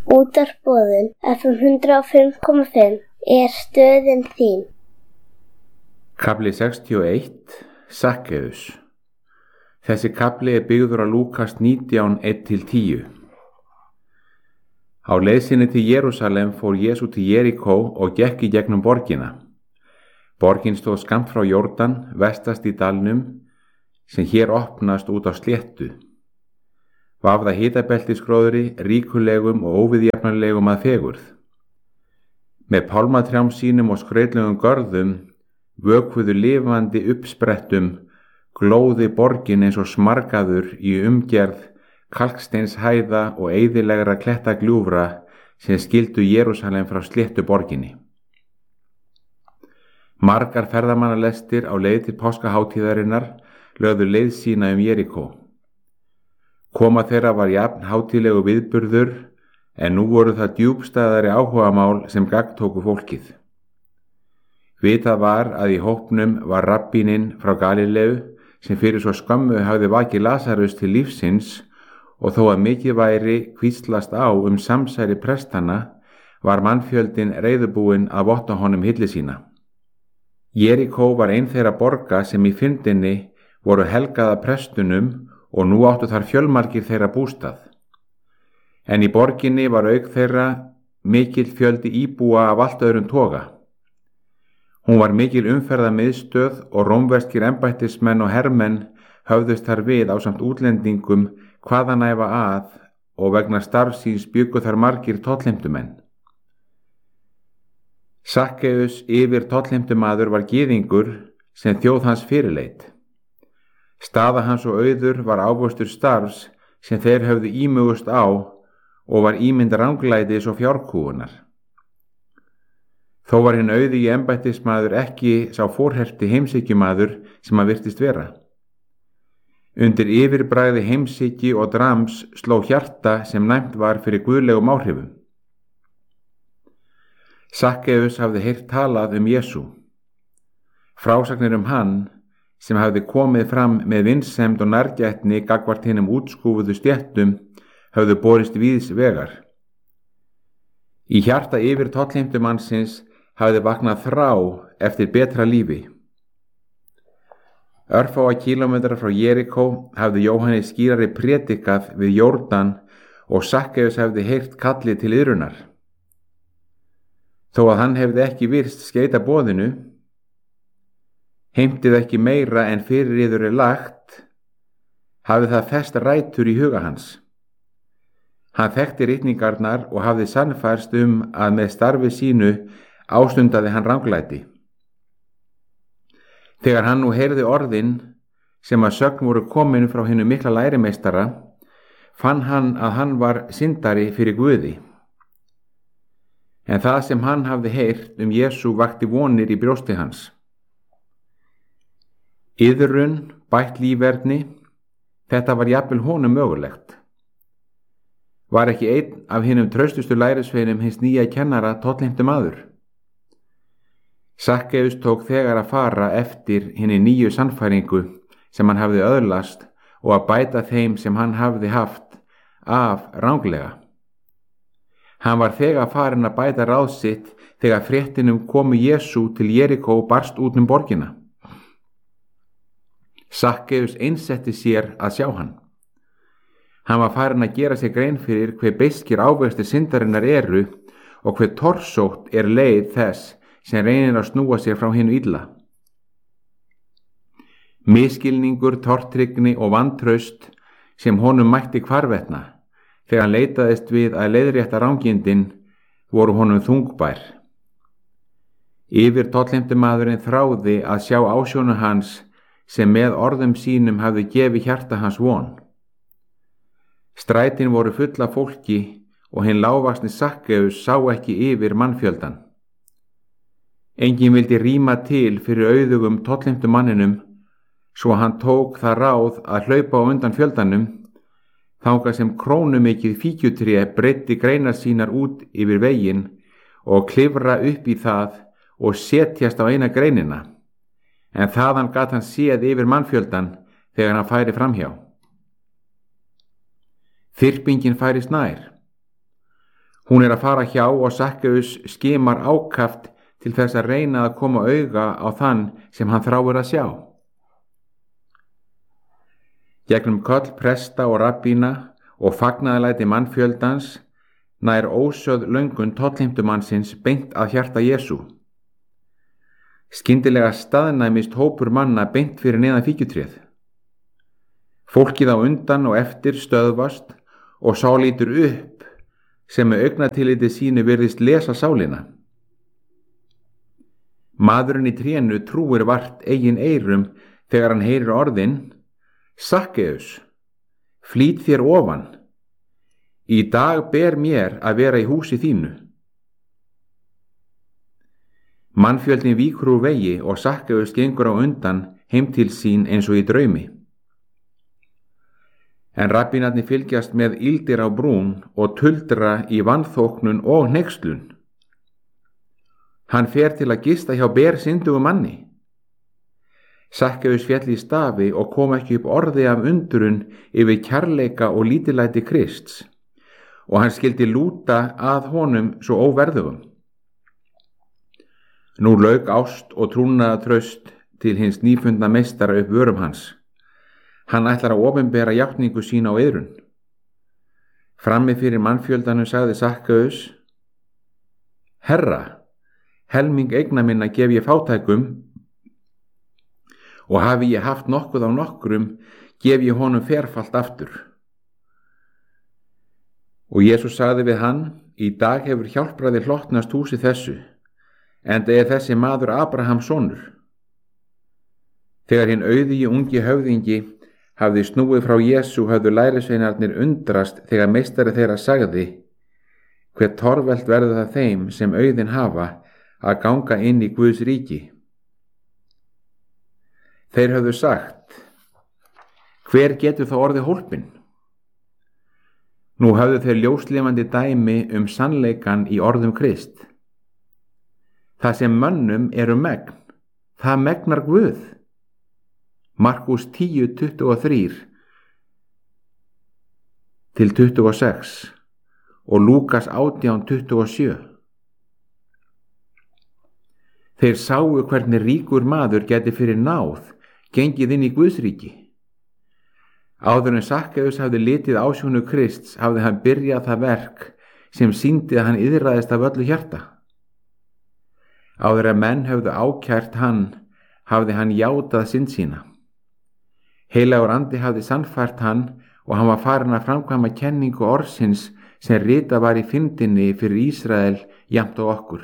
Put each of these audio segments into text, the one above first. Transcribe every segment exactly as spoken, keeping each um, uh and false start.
Útvarpsboðun F M hundrað og fimm komma fimm er stöðin þín. Kafli sextíu og eitt. Sakkeus. Þessi kafli er byggður á Lúkas nítján, eitt til tíu. Á leið sinni til Jerúsalem fór Jesú til Jeríkó og gekk í gegnum borgina. Borgin stóð skammt frá Jórdan, vestast í dalnum, sem hér opnast út á sléttu. Vafða hitabeltisgróðri, ríkulegum og óviðjafnanlegum að fegurð. Með pálmatrjám sínum og skrautlegum görðum vökvuðu lifandi uppsprettum glóði borgin eins og smargaður í umgerð kalksteinshæða og eyðilegra klettagljúfra sem skildu Jerúsalem frá sléttu borginni. Margar ferðamannalestir á leið til páskahátíðarinnar lögðu leið sína um Jeríkó. Koma þeirra var jafn hátíðlegu viðburður, en nú voru það djúpstæðari áhugamál sem gagntóku fólkið. Vitað var að í hópnum var rabbíninn frá Galileu sem fyrir svo skömmu hafði vakið Lasarus til lífsins, og þó að mikið væri hvíslast á um samsæri prestanna var mannfjöldin reiðubúinn að votta honum hilli sína. Jeríkó var ein þeirra borga sem í fyndinni voru helgaða prestunum og nú áttu þar fjölmargir þeirra bústað. En í borginni var auk þeirra mikill fjöldi íbúa af allt öðrum toga. Hún var mikil umferðamiðstöð og rómverskir embættismenn og hermenn höfðust þar við ásamt útlendingum hvaðanæfa að, og vegna starfsins bjuggu þar margir tollheimtumenn. Sakkeus yfir tollheimtumaður var gyðingur sem þjóð hans fyrirleit. Staða hans og auður var ávöxtur starfs sem þeir höfðu ímugust á og var ímynd ranglætis og fjárkúgunar. Þó var hinn auði í embættismaður ekki sá fórherti heimshyggjumaður sem hann virtist vera. Undir yfirbragði heimshyggju og drams sló hjarta sem næmt var fyrir guðlegum áhrifum. Sakkeus hafði heyrt talað um Jesú. Frásagnir um hann, sem hafði komið fram með vinsemd og nærgætni gagnvart hinum útskúfuðu stéttum, höfðu borist víðs vegar. Í hjarta yfir tollheimtumannsins hafði vaknað þrá eftir betra lífi. Örfáa kílómetra frá Jeríkó hafði Jóhannes skírari prédikað við Jórdan og Sakkeus hafði heyrt kallið til iðrunar. Þó að hann hefði ekki virst skeita boðinu, heimtið ekki meira en fyrir yður er lagt, hafði það fest rætur í huga hans. Hann þekkti ritningarnar og hafði sannfærst um að með starfi sínu ástundaði hann ranglæti. Þegar hann nú heyrði orðin sem að sögn voru komin frá hinu mikla lærimeistara, fann hann að hann var syndari fyrir Guði. En það sem hann hafði heyrt um Jesú vakti vonir í brjósti hans. Iðrun, bætt lífverðni, þetta var jafnvel honum mögulegt. Var ekki einn af hinum traustustu lærisveinum hins nýja kennara tollheimtu maður. Sakkeus tók þegar að fara eftir hinni nýju sannfæringu sem hann hafði öðlast og að bæta þeim sem hann hafði haft af ranglega. Hann var þegar farin að bæta ráð sitt þegar fréttinum komu Jesú til Jeríkó barst út um borgina. Sakkeus einsetti sér að sjá hann. Hann var farin að gera sér grein fyrir hve beiskir ávextir syndarinnar eru og hve torsótt er leið þess sem reynir að snúa sér frá hinu illa. Misskilningur, tortryggni og vantraust sem honum mætti hvarvetna þegar hann leitaðist við að leiðrétta rangindin voru honum þungbær. Yfir tollheimtumaðurinn þráði að sjá ásjónu hans sem með orðum sínum hafði gefið hjarta hans von. Strætin voru full af fólki og hinn lágvaxni Sakkeus sá ekki yfir mannfjöldan. Enginn vildi rýma til fyrir auðugum tollheimtumanninum, svo hann tók það ráð að hlaupa á undan fjöldanum, þangað sem krónumikið fíkjutré breiddi greinar sínar út yfir veginn og klifra upp í það og setjast á eina greinina. En þaðan gat hann séð yfir mannfjöldan þegar hann færi framhjá. Þyrpingin færist nær. Hún er að fara hjá og Sakkeus skimar ákaft til þess að reyna að koma auga á þann sem hann þráir að sjá. Gegnum köll presta og rabbína og fagnaðarlæti mannfjöldans nær ósögð löngun tollheimtumannsins beint að hjarta Jesú. Skyndilega staðnæmist hópur manna beint fyrir neðan fíkjutréð. Fólkið á undan og eftir stöðvast og sá lítur upp sem með augnatilliti sínu virðist lesa sálina. Maðurinn í trénu trúir vart eigin eyrum þegar hann heyrir orðin: Sakkeus, flýt þér ofan. Í dag ber mér að vera í húsi þínu. Mannfjöldin víkur úr vegi og Sakkeus gengur á undan heim til sín eins og í draumi. En rabbínarnir fylgjast með ýldir á brún og tuldra í vanþóknun og hneykslun. Hann fer til að gista hjá bersyndugu manni. Sakkeus féll í stafi og kom ekki upp orði af undrun yfir kærleika og lítillæti Krists, og hann skildi lúta að honum svo óverðugum. Nú lauk ást og trúnaðartraust til hins nýfundna meistara upp vörum hans. Hann ætlar að opinbera játningu sína á iðrun. Frammi fyrir mannfjöldanum sagði Sakkeus: Herra, helming eigna minna gef ég fátækum, og hafi ég haft nokkuð á nokkrum, gef ég honum ferfalt aftur. Og Jesús sagði við hann: Í dag hefur hjálpræði hlotnast húsi þessu, enda er þessi maður Abrahams sonur. Þegar hinn auðigi ungi höfðingi hafði snúið frá Jesú höfðu lærisveinarnir undrast þegar meistari þeirra sagði: Hve torvelt verður það þeim sem auðinn hafa að ganga inn í Guðs ríki. Þeir höfðu sagt: Hver getur þá orðið hólpinn? Nú höfðu þeir ljóslifandi dæmi um sannleikan í orðum Krist. Það sem mönnum eru megn, það megnar Guð. Markús tíu, tuttugu og þrjú til tuttugu og sex og Lúkas átján, tuttugu og sjö. Þeir sáu hvernig ríkur maður gæti fyrir náð gengið inn í Guðsríki. Áður en Sakkeus hafði litið ásjónu Krists hafði hann byrjað það verk sem sýndi að hann iðraðist af öllu hjarta. Áður en menn höfðu ákært hann hafði hann játað synd sína. Heilagur andi hafði sannfært hann og hann var farinn að framkvæma kenningu orðsins sem ritað var í fyndinni fyrir Ísrael jafnt á okkur.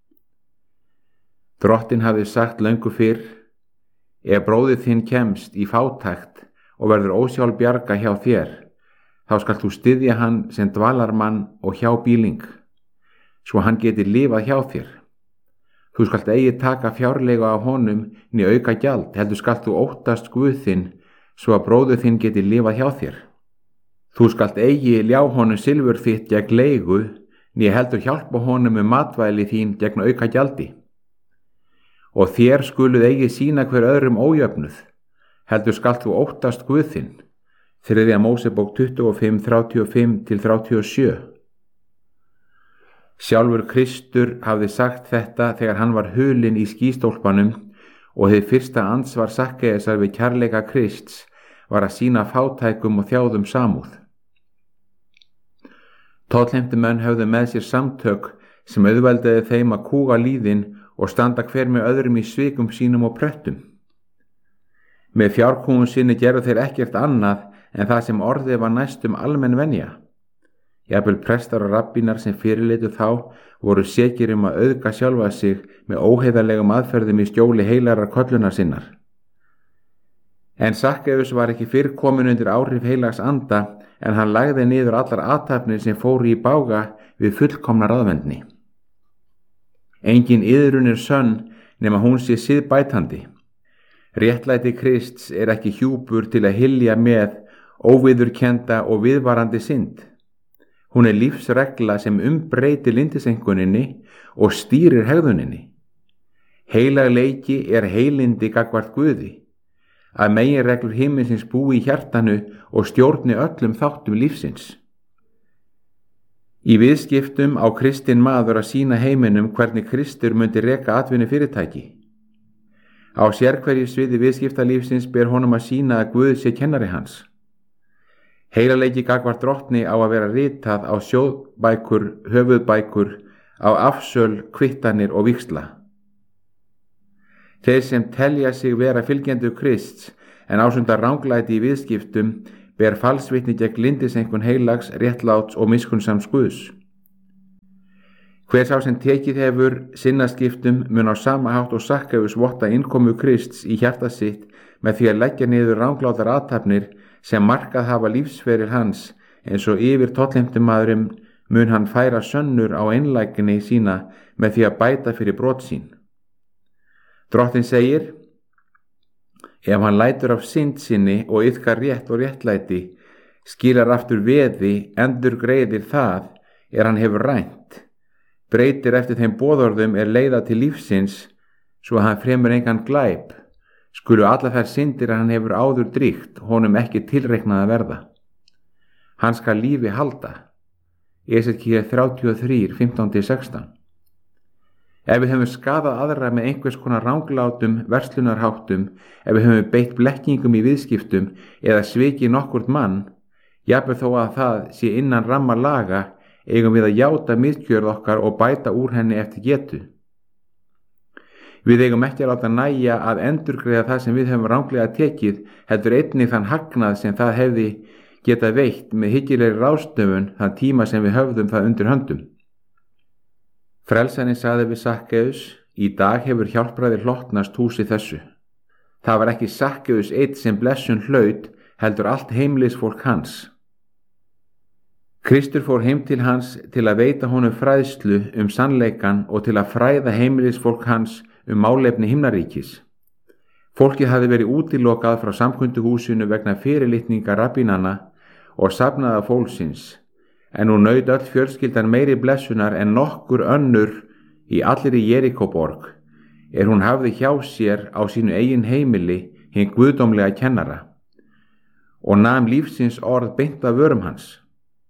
Drottinn hafði sagt löngu fyrr: Ef bróðir þinn kemst í fátækt og verður ósjálfbjarga hjá þér, þá skalt þú styðja hann sem dvalarmann og hjá býling, svo hann geti lifað hjá þér. Þú skalt eigi taka fjárlega af honum né auka gjald, heldur skalt þú óttast Guð þinn, svo að bróðir þinn geti lifað hjá þér. Þú skalt eigi ljá honum silfur þitt gegn leigu, né heldur hjálpa honum með matvæli þín gegn auka gjaldi. Og þér skuluð eigi sýna hver öðrum ójöfnuð, heldur skalt þú óttast Guð þinn. Þriðja Mósebók tuttugu og fimm, þrjátíu og fimm til þrjátíu og sjö. Sjálfur Kristur hafði sagt þetta þegar hann var hulinn í skýstólpanum, og hið fyrsta ansvar Sakkeusar við kærleika Krists var að sýna fátækum og þjáðum samúð. Tollheimtumenn höfðu með sér samtök sem auðveldaði þeim að kúga líðin og standa hver með öðrum í svikum sínum og pröttum. Með fjárkúgun sinni gerðu þeir ekkert annað en það sem orðið var næstum almenn venja. Jafnvel prestar og rabbínar sem fyrirlitu þá voru sekir um að auðga sjálfa sig með óheiðarlegum aðferðum í skjóli heilarar kollunar sinnar. En Sakkeus var ekki fyrr komin undir áhrif heilags anda, en hann lagði niður allar athafnir sem fóru í bága við fullkomna ráðvendni. Engin iðrun er sönn nema hún sé siðbætandi. Réttlæti Krists er ekki hjúpur til að hylja með óviðurkennda og viðvarandi synd. Hún er lífsregla sem umbreytir lindisenguninni og stýrir hegðuninni. Heilagleiki er heilindi gagnvart Guði, að meginreglur himinsins búi í hjartanu og stjórni öllum þáttum lífsins. Í viðskiptum á kristinn maður að sýna heiminum hvernig Kristur myndi reka atvinnu fyrirtæki. Á sérhverju sviði viðskiptalífsins ber honum að sýna að Guð sé kennari hans. Heilaleiki gagnvart drottni á að vera ritað á sjóðbækur, höfuðbækur, á afsöl, kvittanir og víxla. Þeir sem telja sig vera fylgjendur Krists en ásundar ranglæti í viðskiptum ber falsvitni gegn lyndiseinkun heilags, réttláts og miskunnsams Guðs. Hver sá sem tekið hefur sinnaskiptum mun á sama hátt og Sakkaeus votta innkomu Krists í hjarta sitt með því að leggja niður ranglátar athafnir sem markað hafa lífsferil hans, eins og yfir tollheimtumaðurinn mun hann færa sönnur á einlægni sína með því að bæta fyrir brot sín. Drottinn segir: ef hann lætur af synd sinni og iðkar rétt og réttlæti, skilar aftur veði, endur greiðir það er hann hefur rænt, breytir eftir þeim boðorðum er leiða til lífsins, svo að hann fremur engan glæp, skulu alla þær syndir hann hefur áður dríkt honum ekki tilreiknað að verða. Hann skal lífi halda. Esekíel þrjátíu og þrjú, fimmtán til sextán. Ef við höfum skadað aðra með einhvers konar ranglátum, verslunarháttum, ef við höfum beitt blekkingum í viðskiptum eða svikið nokkurt mann, jafnvel þó að það sé innan ramma laga, eigum við að játa misgjörð okkar og bæta úr henni eftir getu. Við eigum ekki að láta nægja að endurgreiða það sem við höfum ranglega tekið, heldur einnig þann hagnað sem það hefði geta veitt með hyggilegri ráðstöfun þann tíma sem við höfðum það undir höndum. Frelsarinn sagði við Sakkaeus: í dag hefur hjálpræði hlotnast húsi þessu. Það var ekki Sakkaeus einn sem blessun hlaut, heldur allt heimilisfólk hans. Kristur fór heim til hans til að veita honum fræðslu um sannleikan og til að fræða heimilisfólk hans um málefni himnaríkis. Fólkið hafði verið útilokað frá samkunduhúsinu vegna fyrirlitninga rabbínanna og safnaða fólksins, en nú naut öll fjölskyldan meiri blessunar en nokkur önnur í allri Jerikóborg, er hún hafði hjá sér á sínu eigin heimili hinn guðdómlega kennara, og nam lífsins orð beint af vörum hans.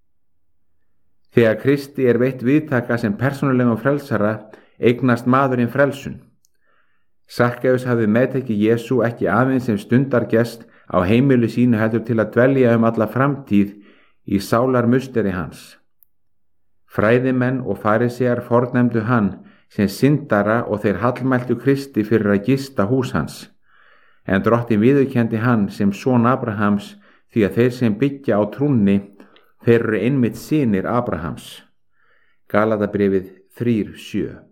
Þegar Kristi er veitt viðtaka sem persónulegum frelsara, eignast maðurinn frelsun. Sakkaeus hafði meðtekið Jesú ekki aðeins sem stundargest á heimilu sínu heldur til að dvelja um alla framtíð í sálarmusteri hans. Fræðimenn og farisear fornefndu hann sem syndara og þeir hallmæltu Kristi fyrir að gista hús hans, en Drottinn viðurkenndi hann sem son Abrahams því að þeir sem byggja á trúnni, þeir eru einmitt synir Abrahams. Galatabréfið þrjú sjö.